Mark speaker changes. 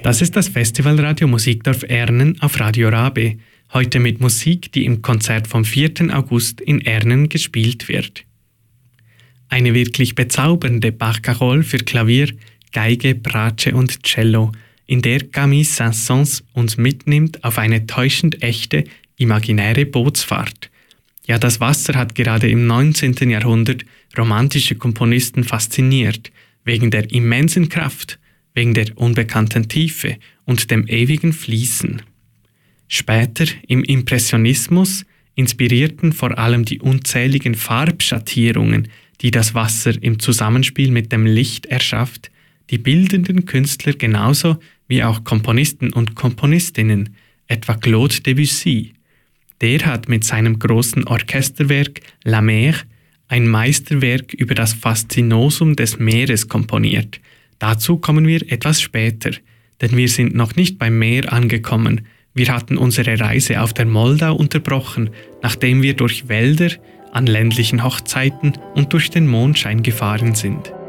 Speaker 1: Das ist das Festivalradio Musikdorf Ernen auf Radio Rabe. Heute mit Musik, die im Konzert vom 4. August in Ernen gespielt wird. Eine wirklich bezaubernde Barcarolle für Klavier, Geige, Bratsche und Cello, in der Camille Saint-Saëns uns mitnimmt auf eine täuschend echte, imaginäre Bootsfahrt. Ja, das Wasser hat gerade im 19. Jahrhundert romantische Komponisten fasziniert, wegen der immensen Kraft, wegen der unbekannten Tiefe und dem ewigen Fließen. Später, im Impressionismus, inspirierten vor allem die unzähligen Farbschattierungen, die das Wasser im Zusammenspiel mit dem Licht erschafft, die bildenden Künstler genauso wie auch Komponisten und Komponistinnen, etwa Claude Debussy. Der hat mit seinem großen Orchesterwerk La Mer ein Meisterwerk über das Faszinosum des Meeres komponiert. Dazu kommen wir etwas später, denn wir sind noch nicht beim Meer angekommen. Wir hatten unsere Reise auf der Moldau unterbrochen, nachdem wir durch Wälder, an ländlichen Hochzeiten und durch den Mondschein gefahren sind.